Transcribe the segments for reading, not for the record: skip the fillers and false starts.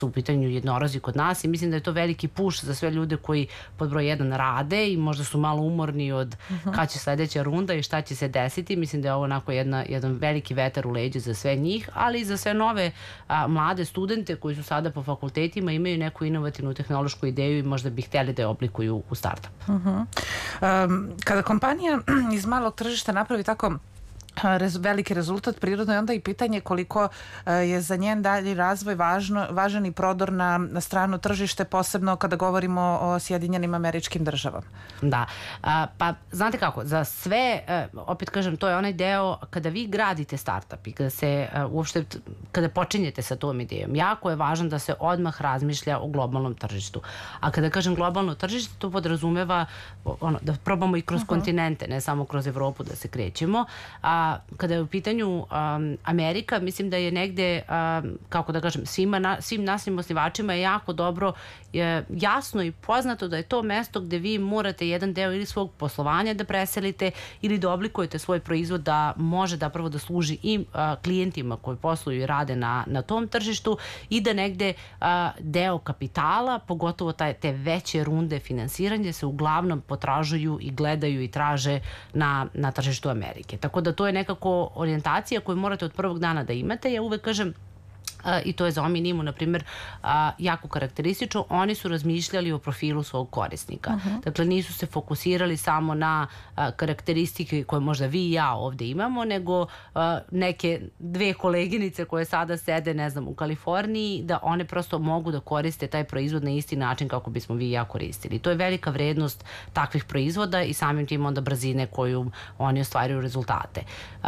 u pitanju jednorozi kod nas i mislim da je to veliki push za sve ljude koji pod broj 1 rade i možda su malo umorni od kad će sledeća runda i šta će se desiti. Mislim da je ovo onako jedan veliki vetar u leđe za sve njih, ali i za sve nove mlade studente koji su sada po fakultetima, imaju neku inovativnu tehnološku ideju i možda bi hteli da je oblikuju u startup. Kada kompanija iz malog tržišta napravi tako veliki rezultat, prirodno je onda i pitanje koliko je za njen dalji razvoj važan i prodor na strano tržište, posebno kada govorimo o Sjedinjenim Američkim Državama. Da, pa znate kako, za sve, opet kažem, to je onaj deo kada vi gradite startup i kada počinjete sa tom idejom, jako je važno da se odmah razmišlja o globalnom tržištu. A kada kažem globalno tržište, to podrazumeva da probamo i kroz kontinente, ne samo kroz Evropu da se krećemo. Kada je u pitanju Amerika, mislim da je negde, kako da kažem, svim našim osnivačima je jako dobro, jasno i poznato da je to mesto gde vi morate jedan deo ili svog poslovanja da preselite ili da oblikujete svoj proizvod da može da prvo da služi i klijentima koji posluju i rade na tom tržištu i da negde deo kapitala, pogotovo te veće runde finansiranja se uglavnom potražuju i gledaju i traže na tržištu Amerike. Tako da to je nekako orijentacija koju morate od prvog dana da imate. Ja uvek kažem, i to je za Ominimu, na primjer, jako karakteristično, oni su razmišljali o profilu svog korisnika. Dakle, nisu se fokusirali samo na karakteristike koje možda vi i ja ovde imamo, nego neke dve koleginice koje sada sede, ne znam, u Kaliforniji, da one prosto mogu da koriste taj proizvod na isti način kako bismo vi i ja koristili. To je velika vrednost takvih proizvoda i samim tim onda brzine koju oni ostvaruju rezultate.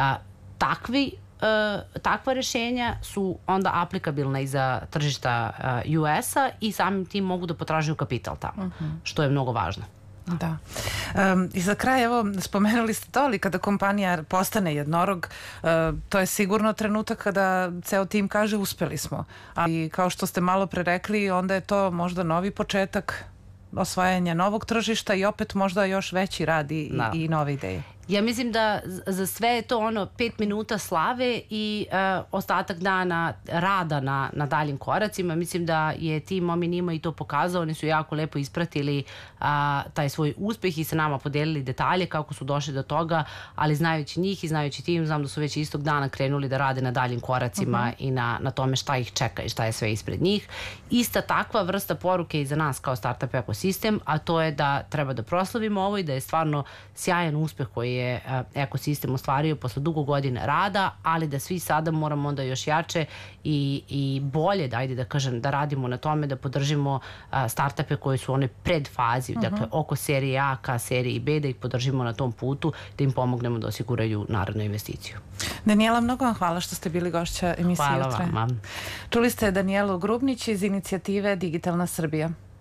Takva rešenja su onda aplikabilna i za tržišta US-a i samim tim mogu da potražuju kapital tamo, što je mnogo važno. Da. I za kraj, evo, spomenuli ste to, ali kada kompanija postane jednorog, to je sigurno trenutak kada ceo tim kaže uspeli smo. Ali kao što ste malo pre rekli, onda je to možda novi početak osvajanja novog tržišta i opet možda još veći rad i nove ideje. Ja mislim da za sve je to 5 minuta slave i ostatak dana rada na daljim koracima. Mislim da je tim Ominima i to pokazao. Oni su jako lepo ispratili taj svoj uspeh i sa nama podelili detalje kako su došli do toga, ali znajući njih i znajući tim, znam da su već istog dana krenuli da rade na daljim koracima i na tome šta ih čeka i šta je sve ispred njih. Ista takva vrsta poruke i za nas kao startup ekosistem, a to je da treba da proslavimo ovo i da je stvarno sjajan uspeh koji je ekosistem ostvario posle dugo godina rada, ali da svi sada moramo onda još jače i bolje, da kažem, da radimo na tome, da podržimo startupe koji su one predfazi, dakle oko serije A ka seriji B, da ih podržimo na tom putu, da im pomognemo da osiguraju narednu investiciju. Danijela, mnogo vam hvala što ste bili gošća emisije. Hvala vam. Čuli ste Danijelu Grubnić iz inicijative Digitalna Srbija.